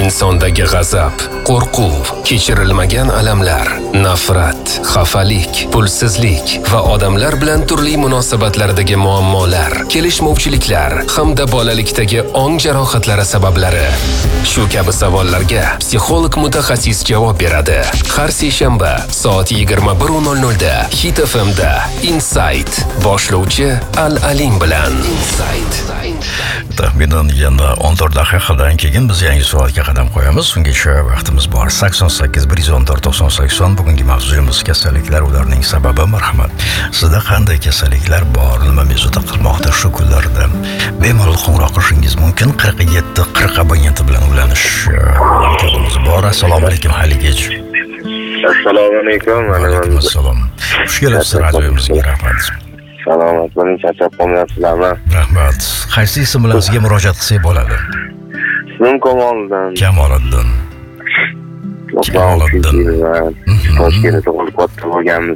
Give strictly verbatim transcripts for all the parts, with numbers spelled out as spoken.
insondagi g'azab, qo'rquv, kechirilmagan alamlar, nafrat, xafalik, pulsizlik va odamlar bilan turli munosabatlardagi muammolar, kelishmovchiliklar hamda bolalikdagi ong jarohatlari sabablari. Shu kabi savollarga psixolog mutaxassis javob beradi. Har seshanba soat yigirma bir nol nol da Hit F M da Insight boshlovchi Al-Alim bilan. Insight. Taxminan yana o'n to'rt daqiqadan keyin biz yangi soatga qadam qo'yamiz. Ungacha vaqtimiz bor. sakson sakkiz bir yuz o'n to'rt to'qson sakson. Bugungi mavzuyimiz kasalliklar, ularning sababi. Marhamat. Sizda qanday kasalliklar bor? Nima bezovta qilmoqda shu kunlarda? Bemalol qo'ng'iroq qilishingiz mumkin. qirq yetti qirq abonenti bilan ulanish imkonimiz bor. Assalomu alaykum Haligej. Assalomu alaykum. Alaykum assalom. Xush kelibsiz radiomizga. Rahmat. Salomat bo'ling, charchab qolmayapsizlarmi? Rahmat. Qaysi ism bilan sizga murojaat qilsak bo'ladi? Ismim Kamoliddin. Kamoliddin. Kamoliddin. Toshkentda tug'ilib katta bo'lganmiz.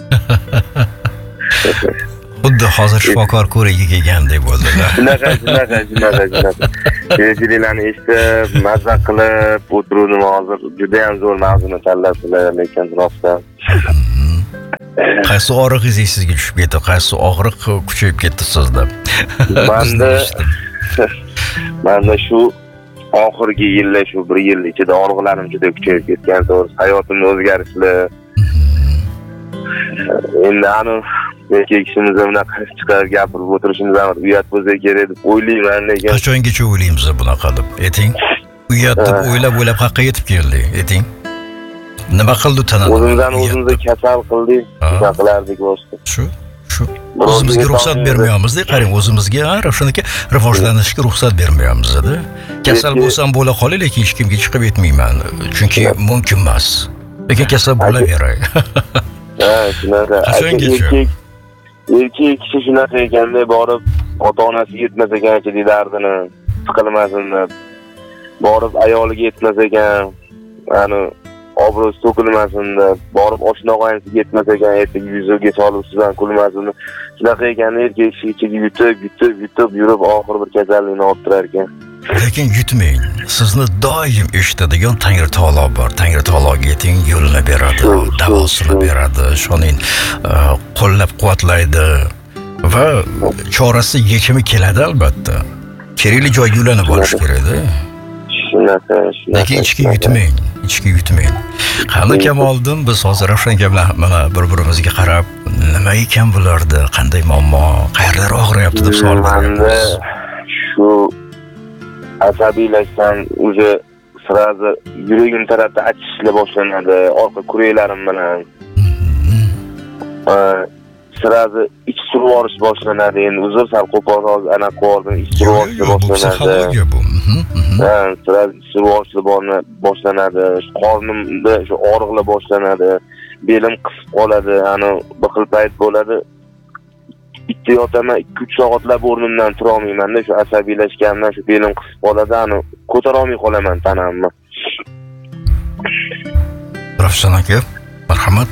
Xuddi hozir shifokor ko'rigiga kelgandek bo'ldilar. Shunaqa, shunaqa, shunaqa, shunaqa. Telefonlarni eshitib, mazza qilib o'tiruvdim hozir. Juda ham zo'r mavzuni tanlabsizlar, lekin rostdan. Qaysi og'riqingiz sizga tushib ketdi? Qaysi og'riq kuchayib ketdi sizda? Manda Manda shu oxirgi yillar, shu bir yil ichida og'riqlarim juda kuchayib ketgan, to'g'ri. Hayotimda o'zgarishlar. Endi ani erkak kishimiz bunaqa chiqarib gapirib o'tirishimiz ham uyat bo'lsa kerak deb o'ylayman, lekin qachongacha o'ylaymiz bunaqa deb? Ayting. Uyat deb o'ylab o'ylab haqqa yetib keldik. Ayting. Nima qildi tanani? O'zimizdan o'zimizni kasal qildik, nima qilardik boshqa? Shu, shu. O'zimizga ruxsat bermayapmiz-da, qarang, o'zimizga shuniki rivojlanishga ruxsat bermayapmiz-da. Kasal bo'lsam bo'la qolay, lekin hech kimga chiqib aytmayman, chunki mumkin emas. Lekin kasal bo'laveray. Ha, shunaqa. Qachongacha? Erkak kishi shunaqa ekanda, borib ota-onasi yetmas ekancha dardini qilmasin deb, borib ayoliga yetmas ekan, ani obro'si to'kilmasin deb, borib oshna-og'ayniga yetmas ekan, ertaga yuziga solib sizdan kulmasin. Shunaqa ekan, erkak kishi ichiga yutib, yutib, yutib yurib oxir bir kasallikni olib turar ekan. Lekin yutmang. Sizni doim eshitadigan Tangri taolo bor. Tangri taologa ayting, yo'lini beradi, davosini beradi, shoning qo'llab-quvvatlaydi va chorasi yechimi keladi albatta. Kerakli joyga yo'lanib olish kerak-da. Shunaqa, shunaqa. Lekin ichki yutmang, ichki yutmang. Qani Kamoliddin, biz hozir o'shanga bilan mana bir-birimizga qarab, nima ekan bularda, qanday muammo, qayerlar og'riyapti deb savol beramiz. Shu asabiylashdan o'zi sirazi yuragim tarafda achishlar boshlanadi, orqa kuraklarim bilan. Sirazi ich survorish boshlanadi. Endi uzr sal qo'pol hozir ana qo'rdim, ich survorish boshlanadi. Ha, sirazi survorish boshlanadi. Qornimda shu og'riqlar boshlanadi. Belim qisib qoladi, ana biqil payt bo'ladi. Bitta yotaman, ikki uch soatlab o'rnimdan tura olmayman-da, shu asabiylashganimdan shu belim qisib qoladi, ani ko'tara olmay qolaman tanamni. Ravshan aka, marhamat.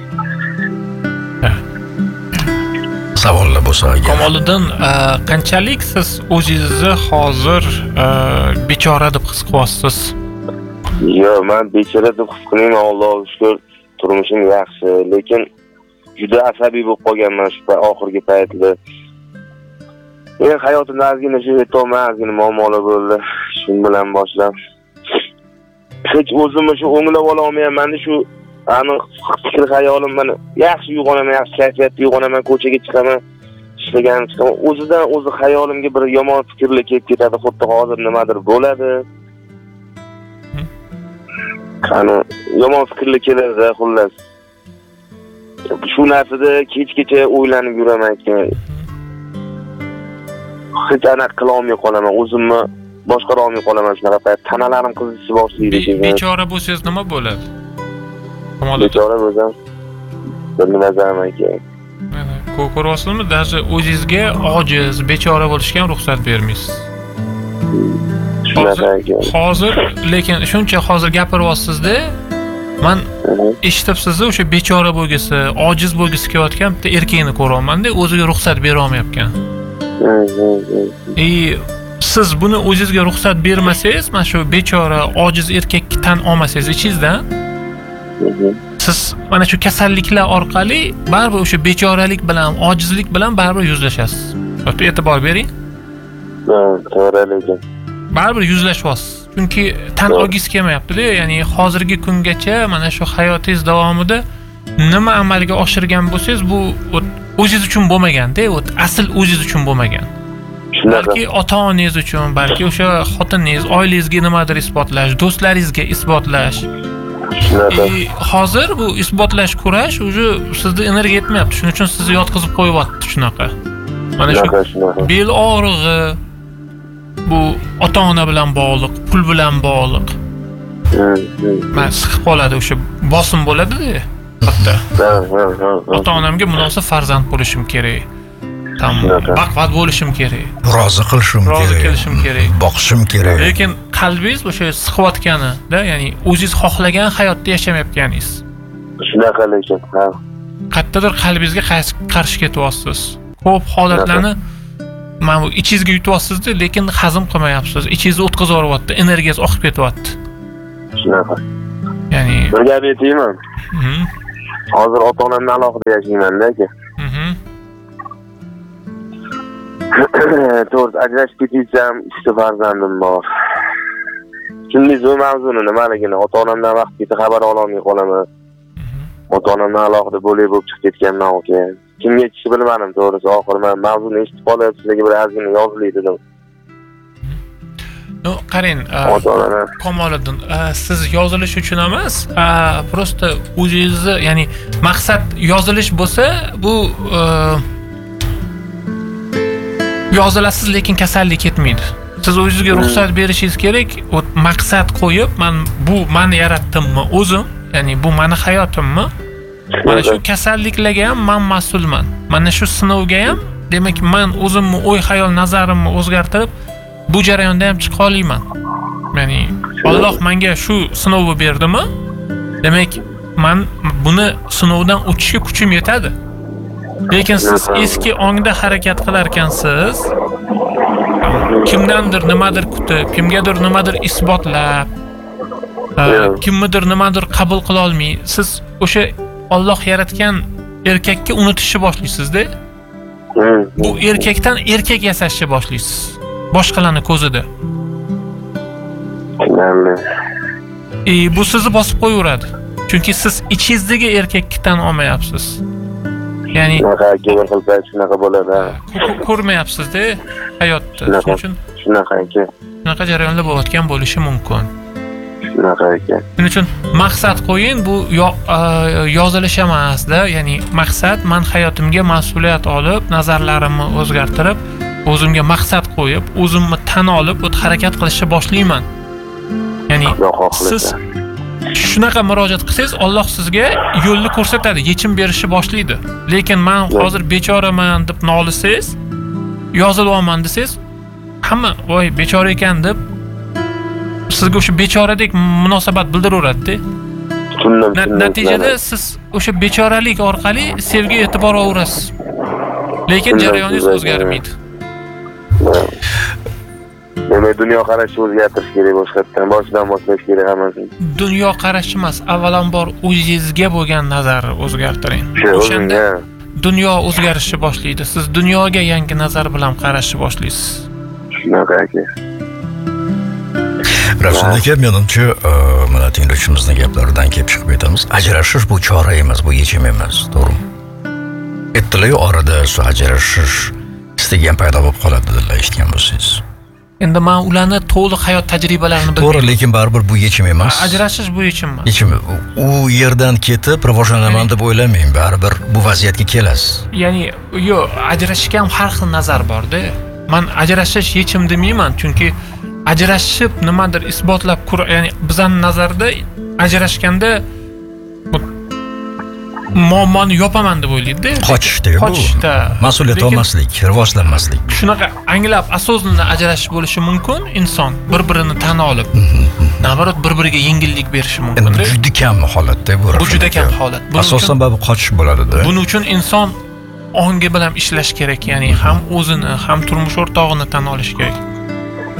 Savollar bo'lsa agar. Kamoliddin, qanchalik siz o'zingizni hozir bechora deb his qilyapsiz? Yo'q, men bechora deb his qilmayman, Allohga shukr, turmushim yaxshi, lekin juda asabiy bo'lib qolganman shu oxirgi paytda. Men hayotimda ozgina shu aytolmay, ozgina muammolar bo'ldi. Shu bilan boshlab hech o'zimni shu o'nglab ola olmayapman. Shu ani fikr hayolim, mana yaxshi uyg'onaman, yaxshi kayfiyatda uyg'onaman, ko'chaga chiqaman, ishlaganim chiqaman. O'zidan o'zi hayolimga bir yomon fikrlar kelib ketadi, xuddi hozir nimadir bo'ladi. Qani yomon fikrlar keladi, xullas. Shu narsada kech-kecha o'ylanib yuraman ekan. Hech aniq qila olmay qolaman, o'zimni boshqara olmay qolaman. Shunaqa payt tanalarim qizishni boshlaydi ekan. Bechora bo'lsangiz nima bo'ladi? Bechora bo'lsam, bir nima zaman ekan. Mana ko'ryapsizmi, даже o'zingizga ojiz, bechora bo'lishga ham ruxsat bermaysiz. Shunaqa ekan. Hozir, lekin shuncha hozir gapiryapsiz-da, men eshitib sizni o'sha bechora bo'lgisi, ojiz bo'lgisi kelayotgan bitta erkakni ko'ryapman-da, o'ziga ruxsat bera olmayotgan. E siz buni o'zingizga ruxsat bermasangiz, mana shu bechora ojiz erkakka tan olmasangiz ichingizdan, siz mana shu kasalliklar orqali baribir o'sha bechoralik bilan, ojizlik bilan baribir yuzlashasiz. Bitta e'tibor bering. Ha, to'g'ri lekin. Baribir yuzlashyapsiz. Chunki tan olgingiz kelmayapti-da, ya'ni hozirgi kungacha mana shu hayotingiz davomida nima amalga oshirgan bo'lsangiz, bu o'zingiz uchun bo'lmagan-da, asl o'zingiz uchun bo'lmagan. Balki ota-onangiz uchun, balki o'sha xotiningiz, oilangizga nimadir isbotlash, do'stlaringizga isbotlash. E, hozir bu isbotlash kurash o'zi sizda energiya yetmayapti. Shuning uchun sizni yotqizib qo'yyapti shunaqa. Mana shu bel og'rig'i bu ota-ona bilan bog'liq, pul bilan bog'liq. Men siqib qoladi, o'sha bosim bo'ladi-da. Hatto. Ota-onamga munosib farzand bo'lishim kerak. Tamam. Baquvvat bo'lishim kerak. Rozi qilishim kerak. Rozi kelishim kerak. Boqishim kerak. Lekin qalbingiz o'sha siqayotgani-da, ya'ni o'zingiz xohlagan hayotda yashamayotganingiz. Shunaqa lekin, ha. Qayerdadir qalbingizga qarshi ketyapsiz. Ko'p holatlarni mana bu ichingizga yutyapsiz-da, lekin hazm qilmayapsiz. Ichingizni o'tkazib yuryapti, energiyangiz oqib ketyapti. Shunaqa. Ya'ni bir gap aytaymi? Mhm. Hozir ota-onamdan alohida yashayman-da aka. Mhm. To'rt ajrashib ketishim, ikkita farzandim bor. Kimni bu mavzuni nimaligini ota-onamdan vaqt ketib xabar ololmay qolaman. Ota-onamdan alohida bo'lib bo'lib chiqib ketganman aka. Kimga aytishni bilmadim to'g'risi. Oxir men mavzuni eshitib qolib, sizlarga bir ozgina yozilay dedim. No, qarang, Kamoliddin, siz yozilish uchun emas, prosta o'zingizni, ya'ni maqsad yozilish bo'lsa, bu yozilasiz, lekin kasallik ketmaydi. Siz o'zingizga ruxsat berishingiz kerak. Maqsad qo'yib, men bu meni yaratdimmi o'zim, ya'ni bu meni hayotimmi? Mana shu kasalliklarga ham men mas'ulman. Mana shu sinovga ham, demak, men o'zimni o'y, xayol, nazarimni o'zgartirib, bu jarayonda ham chiqa olaman. Ya'ni Alloh menga shu sinovni berdimi? Demak, men buni sinovdan o'tishga kuchim yetadi. Lekin siz eski ongda harakat qilar ekansiz, kimdandir nimadir kutib, kimgadir nimadir isbotlab, kimnidir nimadir qabul qila olmay, siz o'sha Alloh yaratgan erkakka unutishni boshlaysiz-da. Bu erkakdan erkak yasashni boshlaysiz. Boshqalarning ko'zida. E, bu sizni bosib qo'yaveradi. Chunki siz ichingizdagi erkakka tan olmayapsiz. Ya'ni shunaqa gaplar qilsangiz shunaqa bo'ladi. Ko'rmayapsiz-da hayotda. Shuning uchun shunaqa aka. Shunaqa jarayonlar bo'layotgan bo'lishi mumkin. Shunaqa aka. Shuning uchun maqsad qo'ying, bu yozilish emas-da, ya'ni maqsad men hayotimga mas'uliyat olib, nazarlarimni o'zgartirib, o'zimga maqsad qo'yib, o'zimni tan olib, o't harakat qilishni boshlayman. Ya'ni siz shunaqa murojaat qilsangiz, Alloh sizga yo'lni ko'rsatadi, yechim berishni boshlaydi. Lekin men hozir bechoraman deb nolisangiz, yozilyapman desangiz, hamma voy bechora ekan deb sizga o'sha bechoradek munosabat bildiraveradi-da. Natijada siz o'sha bechoralik orqali sevgi e'tibor olaverasiz. Lekin jarayoningiz o'zgarmaydi. Demak, dunyo qarashni o'zgartirish kerak, boshqatdan boshidan boshlash kerak hammasini. Dunyo qarashi emas, avvalambor o'zingizga bo'lgan nazarni o'zgartiring. O'shanda dunyo o'zgarishni boshlaydi. Siz dunyoga yangi nazar bilan qarashni boshlaysiz. Shunaqa aka. Rasul aka, menimcha, mana tinglovchimizning gaplaridan kelib chiqib aytamiz. Ajrashish bu chora emas, bu yechim emas, to'g'rimi? Ertalar orada shu ajrashish istagan paydo bo'lib qoladi dedilar, eshitgan bo'lsangiz. Endi men ularni to'liq hayot tajribalarini bilmayman. To'g'ri, lekin baribir bu yechim emas. Ajrashish bu yechim emas. Yechim u yerdan ketib rivojlanaman deb o'ylamang, baribir bu vaziyatga kelasiz. Ya'ni, yo'q, ajrashishga ham har xil nazar bor-da. Men ajrashish yechim demayman, chunki ajrashib nimadir isbotlab ko'r, ya'ni bizning nazarda ajrashganda muammoni yopaman deb o'ylaydi-da. Qochishda, qochishda, mas'uliyat olmaslik, rivojlanmaslik. Shunaqa anglab, asosini ajrashish bo'lishi mumkin, inson bir-birini tan olib, navarot bir-biriga yengillik berishi mumkin. Endi juda kam holatda bu. Bu juda kam holat. Asosan bu qochish bo'ladi-da. Buning uchun inson ongi bilan ishlash kerak, ya'ni ham o'zini, ham turmush o'rtog'ini tan olish kerak.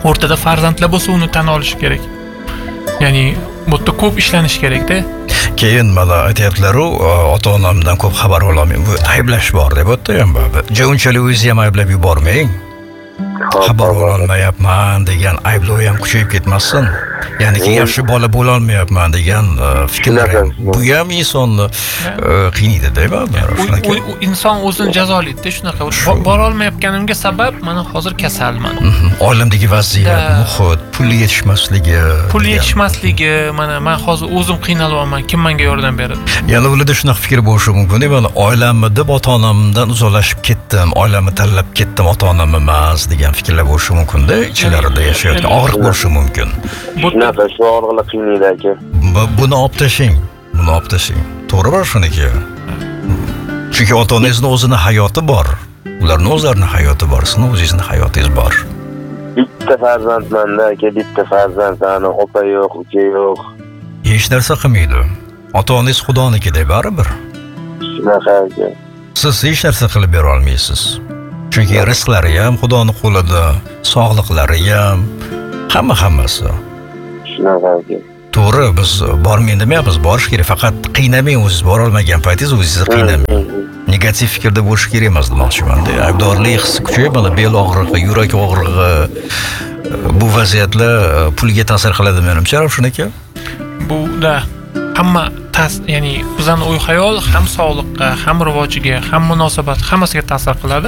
o'rtada farzandlar bo'lsa uni tan olish kerak. Ya'ni bu yerda ko'p ishlanish kerak-da. Keyin mana aytayaptilar-ku, ota-onamdan ko'p xabar olaman. Bu ayblash bor deb o'tdi ham bu. Unchalik o'zingizni ham ayblab yubormang. Xabar ololmayapman degan ayblov ham kuchayib ketmasin. Ya'ni ki yaxshi bola bo'la olmayapman degan fikrlar ham bu ham insonni qiynaydi-da, u inson o'zini jazolaydi-da shunaqa. Bora olmayotganimga sabab mana hozir kasalman. Oilamdagi vaziyat, muhit, pul yetishmasligi. Pul yetishmasligi, mana men hozir o'zim qiynalyapman, kim menga yordam beradi? Yana ularda shunaqa fikr bo'lishi mumkin. Mana oilamni deb ota-onamdan uzoqlashib ketdim, oilamni tanlab ketdim, ota-onam emas degan fikrlar bo'lishi mumkin-da, ichlarida yashayotgan og'riq bo'lishi mumkin. Shunaqa shu og'riqlar qiynaydi aka. Buni olib tashlang, buni olib tashlang. To'g'ri shuniki. Chunki ota-onangizning o'zining hayoti bor. Ularning o'zlarining hayoti bor, sizning o'zingizning hayotingiz bor. Bitta farzandmanda aka, bitta farzand, ana opa yo'q, uka yo'q. Hech narsa qilmaydi. Ota-onangiz Xudonikida baribir. Shunaqa aka. Siz hech narsa qilib bera olmaysiz. Chunki rizqlari ham Xudoning qo'lida, sog'liqlari ham, hamma hammasi. Shunaqa aka. To'g'ri, biz bormaydi demayapmiz, borish kerak, faqat qiynamang, o'zingiz bora olmagan paytingiz o'zingizni qiynamang. Negativ fikrda bo'lish kerak emas demoqchiman-da. Aybdorlik hissi kuchayib, mana bel og'rig'i, yurak og'rig'i, bu vaziyatlar pulga ta'sir qiladi menimcha, Ravshan aka. Bu da hamma tas, ya'ni bizning uy hayol ham sog'liqqa, ham rivojiga, ham munosabat, hammasiga ta'sir qiladi.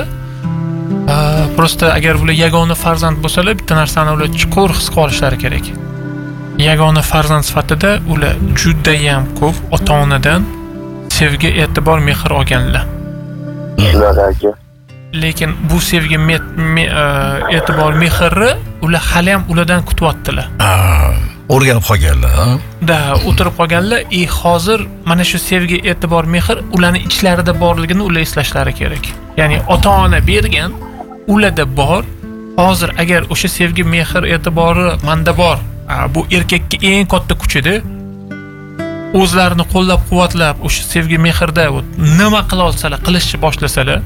Prosta agar bular yagona farzand bo'lsalar, bitta narsani ular chuqur his qilishlari kerak. Yagona farzand sifatida ular juda ham ko'p ota-onadan sevgi, e'tibor, mehr olganlar. Shunaqa aka. Lekin bu sevgi, e'tibor, mehrni ular hali ham ulardan kutyaptilar. O'rganib qolganlar, ha? Da, o'tirib qolganlar, "E, hozir mana shu sevgi, e'tibor, mehr ularning ichlarida borligini ular eslashlari kerak." Ya'ni ota-ona bergan, ularda bor. Hozir agar o'sha sevgi, mehr, e'tibori menda bor, bu erkakka eng katta kuchida. O'zlarini qo'llab-quvvatlab, o'sha sevgi, mehrda nima qila olsalar, qilishni boshlasalar,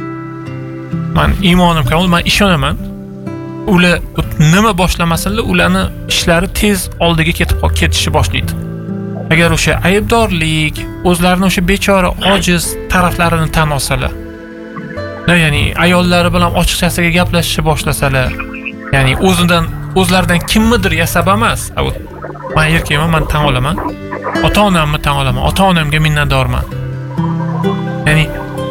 men iymonim komil, men ishonaman. Ular nima boshlamasinlar, ularni ishlari tez oldiga ketib ketishni boshlaydi. Agar o'sha aybdorlik, o'zlarini o'sha bechora ojiz taraflarini tan olsalar, ya'ni ayollari bilan ochiqchasiga gaplashishni boshlasalar, ya'ni o'zidan o'zlaridan kimnidir yasab emas, men erkakman, men tan olaman, ota-onamni tan olaman, ota-onamga minnatdorman. Ya'ni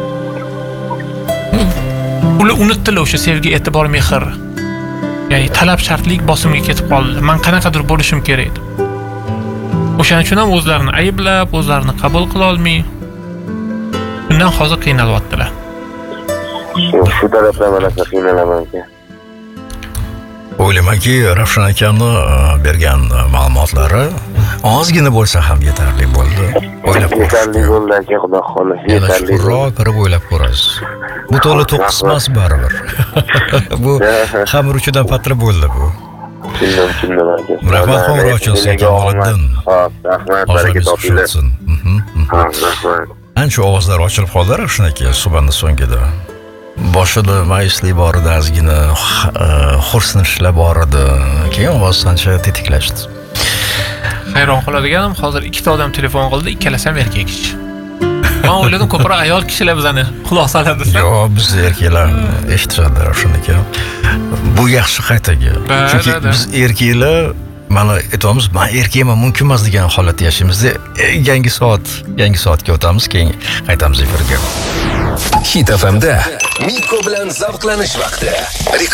ular unutdilar o'sha sevgi, e'tibor, mehr. Ya'ni talab shartlik bosimga ketib qoldi. Men qanaqadir bo'lishim kerak edi. O'shaning uchun ham o'zlarini ayblab, o'zlarini qabul qila olmay, bundan hozir qiynalyaptilar. Shu tarafdan mana qiynalaman aka. O'ylaymanki, Ravshan akamni bergan ma'lumotlari ozgina bo'lsa ham yetarli bo'ldi. O'ylab ko'rish. Yetarli bo'ldi aka, xudo xolasa, yetarli. Chuqurroq kirib o'ylab ko'rasiz. Bu to'la to'qqiz emas baribir. Bu xamir uchidan patra bo'ldi bu. Tushundim, tushundim aka. Rahmat, qo'ng'iroq uchun Kamoliddin. Xo'p, rahmat, baraka topinglar. Rahmat. Ancha ovozlar ochilib qoldi Ravshan aka suhbatning so'ngida. Boshida mayuslik bor edi, ozgina xo'rsinishlar bor edi. Keyin ovoz ancha tetiklashdi. Hayron qoladiganim, hozir ikkita odam telefon qildi, ikkalasi ham erkak kishi. Men o'yladim ko'proq ayol kishilar bizani quloq soladi desa. Yo'q, biz erkaklar eshitishadi shunday. Bu yaxshi qaytaga. Chunki biz erkaklar mana aytamiz, men erkakman, mumkin emas degan holatda yashaymizda. Yangi soat, yangi soatga o'tamiz, keyin qaytamiz efirga. Hit F M'da Miko bilan zavqlanish vaqti.